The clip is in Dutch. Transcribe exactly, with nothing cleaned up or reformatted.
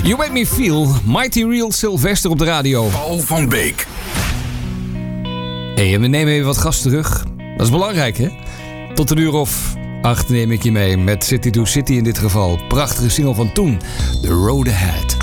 You Make Me Feel, Mighty Real Sylvester op de radio. Paul van Beek. Hey, en we nemen even wat gas terug. Dat is belangrijk, hè? Tot een uur of acht neem ik je mee met City to City in dit geval. Prachtige single van toen, The Road Ahead.